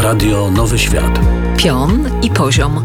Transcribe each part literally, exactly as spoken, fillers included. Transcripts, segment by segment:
Radio Nowy Świat. Pion i poziom.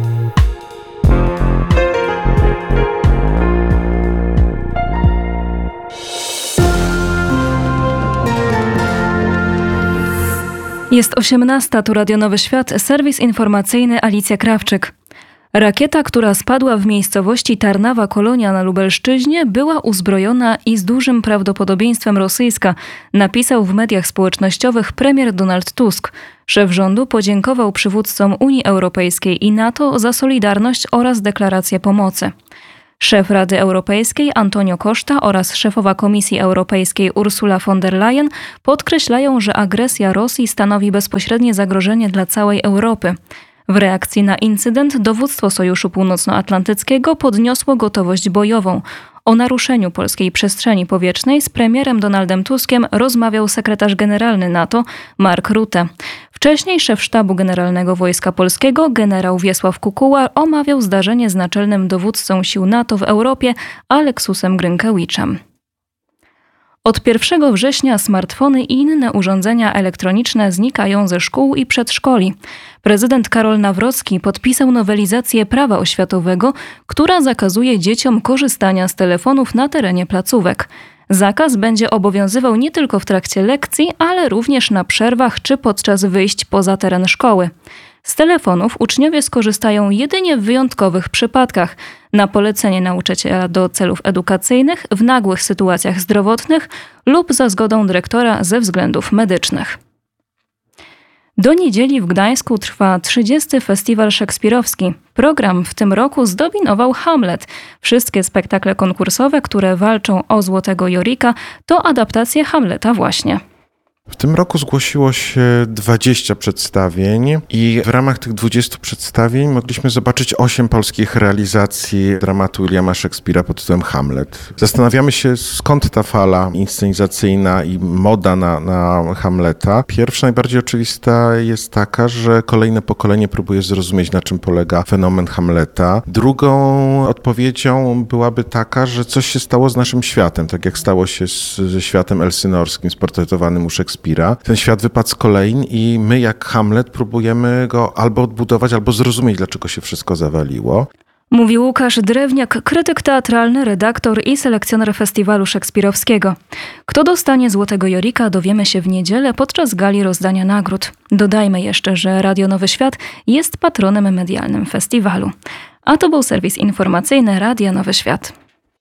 Jest osiemnasta, tu Radio Nowy Świat, serwis informacyjny Alicja Krawczyk. Rakieta, która spadła w miejscowości Tarnawa Kolonia na Lubelszczyźnie, była uzbrojona i z dużym prawdopodobieństwem rosyjska, napisał w mediach społecznościowych premier Donald Tusk. Szef rządu podziękował przywódcom Unii Europejskiej i NATO za solidarność oraz deklarację pomocy. Szef Rady Europejskiej Antonio Costa oraz szefowa Komisji Europejskiej Ursula von der Leyen podkreślają, że agresja Rosji stanowi bezpośrednie zagrożenie dla całej Europy. W reakcji na incydent dowództwo Sojuszu Północnoatlantyckiego podniosło gotowość bojową. O naruszeniu polskiej przestrzeni powietrznej z premierem Donaldem Tuskiem rozmawiał sekretarz generalny NATO Mark Rutte. Wcześniej szef Sztabu Generalnego Wojska Polskiego generał Wiesław Kukuła omawiał zdarzenie z naczelnym dowódcą sił NATO w Europie Aleksusem Grynkewiczem. Od pierwszego września smartfony i inne urządzenia elektroniczne znikają ze szkół i przedszkoli. Prezydent Karol Nawrocki podpisał nowelizację prawa oświatowego, która zakazuje dzieciom korzystania z telefonów na terenie placówek. Zakaz będzie obowiązywał nie tylko w trakcie lekcji, ale również na przerwach czy podczas wyjść poza teren szkoły. Z telefonów uczniowie skorzystają jedynie w wyjątkowych przypadkach, na polecenie nauczyciela do celów edukacyjnych, w nagłych sytuacjach zdrowotnych lub za zgodą dyrektora ze względów medycznych. Do niedzieli w Gdańsku trwa trzydziesty Festiwal Szekspirowski. Program w tym roku zdominował Hamlet. Wszystkie spektakle konkursowe, które walczą o Złotego Jorika, to adaptacje Hamleta właśnie. W tym roku zgłosiło się dwadzieścia przedstawień i w ramach tych dwudziestu przedstawień mogliśmy zobaczyć osiem polskich realizacji dramatu Williama Shakespeare'a pod tytułem Hamlet. Zastanawiamy się, skąd ta fala inscenizacyjna i moda na, na Hamleta. Pierwsza, najbardziej oczywista jest taka, że kolejne pokolenie próbuje zrozumieć, na czym polega fenomen Hamleta. Drugą odpowiedzią byłaby taka, że coś się stało z naszym światem, tak jak stało się z, ze światem elsynorskim, sportretowanym u Szekspira. Ten świat wypadł z kolei i my jak Hamlet próbujemy go albo odbudować, albo zrozumieć, dlaczego się wszystko zawaliło. Mówi Łukasz Drewniak, krytyk teatralny, redaktor i selekcjoner Festiwalu Szekspirowskiego. Kto dostanie Złotego Jorika, dowiemy się w niedzielę podczas gali rozdania nagród. Dodajmy jeszcze, że Radio Nowy Świat jest patronem medialnym festiwalu. A to był serwis informacyjny Radia Nowy Świat.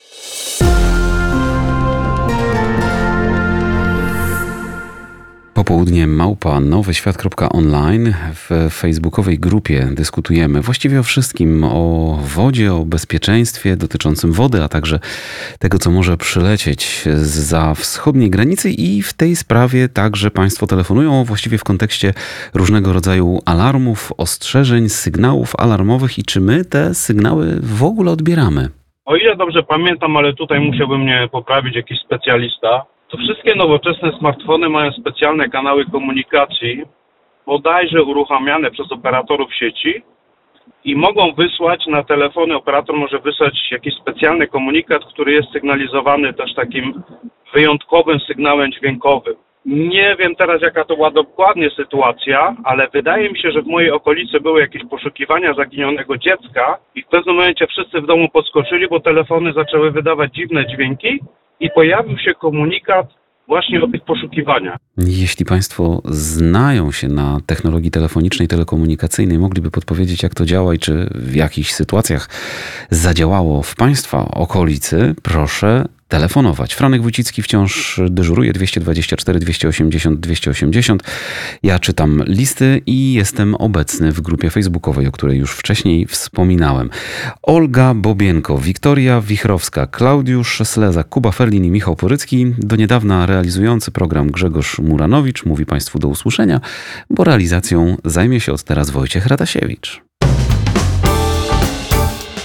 Popołudnie małpa nowyświat kropka online. W facebookowej grupie dyskutujemy właściwie o wszystkim, o wodzie, o bezpieczeństwie dotyczącym wody, a także tego, co może przylecieć zza wschodniej granicy i w tej sprawie także Państwo telefonują właściwie w kontekście różnego rodzaju alarmów, ostrzeżeń, sygnałów alarmowych i czy my te sygnały w ogóle odbieramy. O ile dobrze pamiętam, ale tutaj musiałby mnie poprawić jakiś specjalista, to wszystkie nowoczesne smartfony mają specjalne kanały komunikacji, bodajże uruchamiane przez operatorów sieci i mogą wysłać na telefony, operator może wysłać jakiś specjalny komunikat, który jest sygnalizowany też takim wyjątkowym sygnałem dźwiękowym. Nie wiem teraz, jaka to była dokładnie sytuacja, ale wydaje mi się, że w mojej okolicy były jakieś poszukiwania zaginionego dziecka i w pewnym momencie wszyscy w domu podskoczyli, bo telefony zaczęły wydawać dziwne dźwięki i pojawił się komunikat właśnie o tych poszukiwaniach. Jeśli Państwo znają się na technologii telefonicznej, telekomunikacyjnej, mogliby podpowiedzieć, jak to działa i czy w jakichś sytuacjach zadziałało w Państwa okolicy, proszę telefonować. Franek Wójcicki wciąż dyżuruje dwieście dwadzieścia cztery dwieście osiemdziesiąt dwieście osiemdziesiąt. Ja czytam listy i jestem obecny w grupie facebookowej, o której już wcześniej wspominałem. Olga Bobienko, Wiktoria Wichrowska, Klaudiusz Slezak, Kuba Ferlin i Michał Porycki. Do niedawna realizujący program Grzegorz Muranowicz mówi Państwu do usłyszenia, bo realizacją zajmie się od teraz Wojciech Ratasiewicz.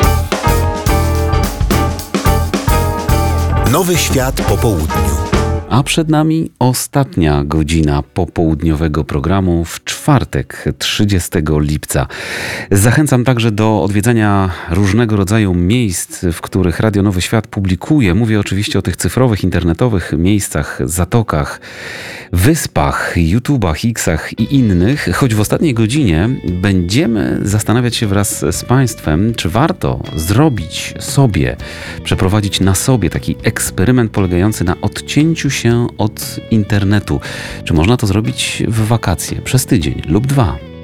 Nowy Świat po południu. A przed nami ostatnia godzina popołudniowego programu w czwartek, trzydziestego lipca. Zachęcam także do odwiedzania różnego rodzaju miejsc, w których Radio Nowy Świat publikuje. Mówię oczywiście o tych cyfrowych, internetowych miejscach, zatokach, wyspach, YouTubach, Xach i innych. Choć w ostatniej godzinie będziemy zastanawiać się wraz z Państwem, czy warto zrobić sobie, przeprowadzić na sobie taki eksperyment polegający na odcięciu się od internetu. Czy można to zrobić w wakacje, przez tydzień lub dwa?